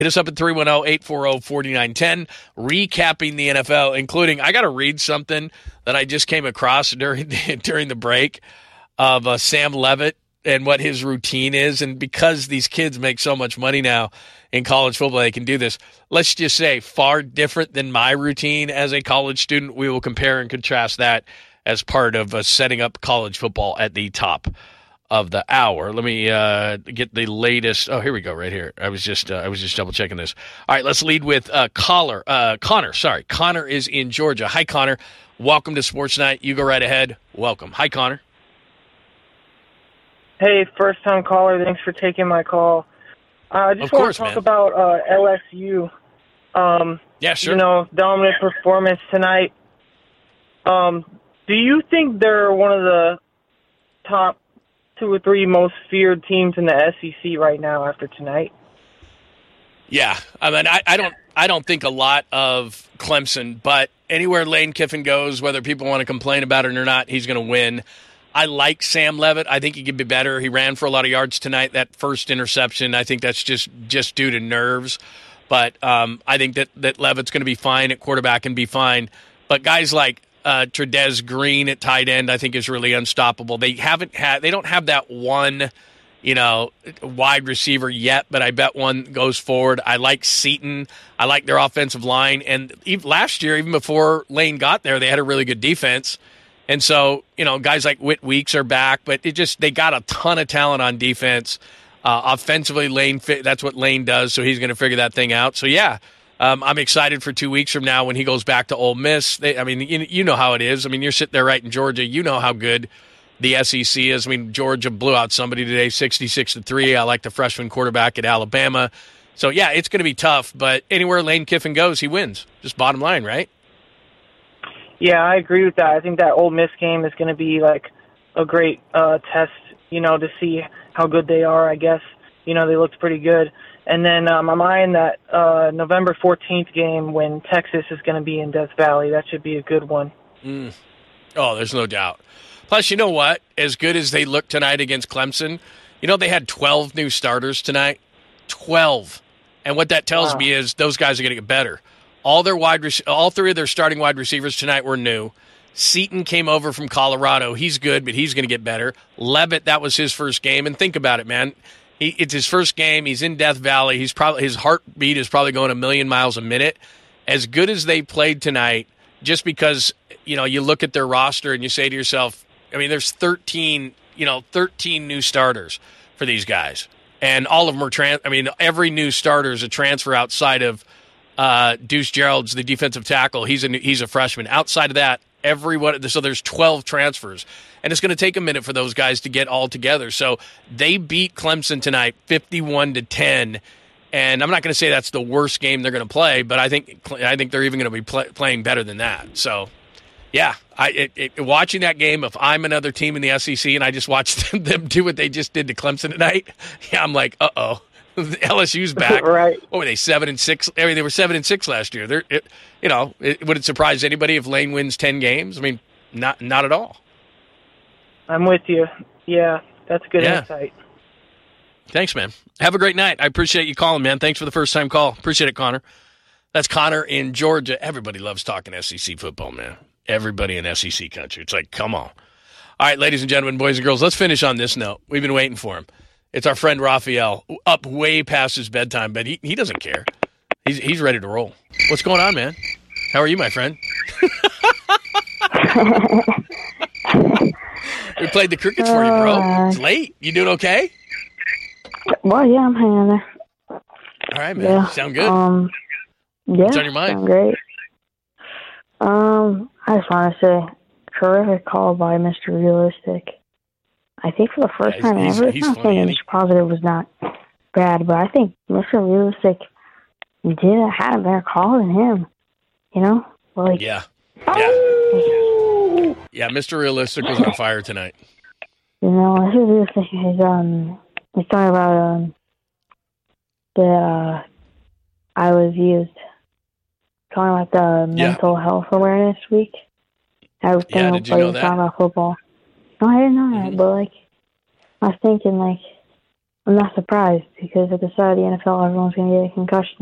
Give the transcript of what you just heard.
Hit us up at 310-840-4910, recapping the NFL, including, I got to read something that I just came across during the break of Sam Levitt and what his routine is. And because these kids make so much money now in college football, they can do this. Let's just say far different than my routine as a college student. We will compare and contrast that as part of setting up college football at the top of the hour. Let me get the latest. Oh, here we go, right here. I was just double checking this. All right, let's lead with Connor. Sorry, Connor is in Georgia. Hi, Connor. Welcome to Sports Night. You go right ahead. Welcome. Hi, Connor. Hey, first-time caller. Thanks for taking my call. I just want to talk about LSU. Yeah, sure. Dominant performance tonight. Do you think they're one of the top 2 or 3 most feared teams in the SEC right now after tonight? Yeah, I mean, I don't think a lot of Clemson, but anywhere Lane Kiffin goes, whether people want to complain about it or not, he's going to win. I like Sam Levitt. I think he could be better. He ran for a lot of yards tonight. That first interception, I think that's just due to nerves. But I think that Levitt's going to be fine at quarterback and be fine. But guys like Trudez Green at tight end, I think, is really unstoppable. They don't have that one, wide receiver yet, but I bet one goes forward. I like Seton. I like their offensive line. And last year, even before Lane got there, they had a really good defense. And so, guys like Whit Weeks are back, but they got a ton of talent on defense. Offensively, that's what Lane does, so he's going to figure that thing out. So, yeah, I'm excited for 2 weeks from now when he goes back to Ole Miss. You know how it is. I mean, you're sitting there right in Georgia. You know how good the SEC is. I mean, Georgia blew out somebody today, 66-3. I like the freshman quarterback at Alabama. So, yeah, it's going to be tough, but anywhere Lane Kiffin goes, he wins. Just bottom line, right? Yeah, I agree with that. I think that Ole Miss game is going to be like a great test, to see how good they are, I guess. They looked pretty good. And then I'm eyeing that November 14th game when Texas is going to be in Death Valley. That should be a good one. Oh, there's no doubt. Plus, you know what? As good as they looked tonight against Clemson, they had 12 new starters tonight. 12. And what that tells me is those guys are going to get better. All 3 of their starting wide receivers tonight were new. Seton came over from Colorado. He's good, but he's going to get better. Levitt, that was his first game. And think about it, man. It's his first game. He's in Death Valley. His heartbeat is probably going a million miles a minute. As good as they played tonight, just because you look at their roster and you say to yourself, I mean, there's 13 new starters for these guys, and all of them are every new starter is a transfer outside of Deuce Gerald's the defensive tackle. He's a freshman. Outside of that, everyone. So there's 12 transfers, and it's going to take a minute for those guys to get all together. So they beat Clemson tonight, 51-10. And I'm not going to say that's the worst game they're going to play, but I think they're even going to be playing better than that. So, yeah, watching that game, if I'm another team in the SEC and I just watched them do what they just did to Clemson tonight, yeah, I'm like, uh-oh. LSU's back. Right. What were they, 7-6? I mean, they were 7-6 last year. Would it surprise anybody if Lane wins 10 games? I mean, not at all. I'm with you. Yeah, that's good insight. Thanks, man. Have a great night. I appreciate you calling, man. Thanks for the first-time call. Appreciate it, Connor. That's Connor in Georgia. Everybody loves talking SEC football, man. Everybody in SEC country. It's like, come on. All right, ladies and gentlemen, boys and girls, let's finish on this note. We've been waiting for him. It's our friend Raphael, up way past his bedtime, but he doesn't care. He's ready to roll. What's going on, man? How are you, my friend? We played the crickets for you, bro. It's late. You doing okay? Well, yeah, I'm hanging there. All right, man. Yeah. Sound good? Yeah. What's on your mind? Sound great. I just want to say, terrific call by Mr. Realistic. I think for the first time ever, it's not saying Mr. Positive was not bad, but I think Mr. Realistic had a better call than him. Yeah. Oh! Yeah, Mr. Realistic was on fire tonight. Mr. Realistic he's talking about that I was used. Talking about the mental health awareness week. Everything did you know that? Talking about football. No, I didn't know that, but I was thinking I'm not surprised because at the start of the NFL, everyone's going to get a concussion.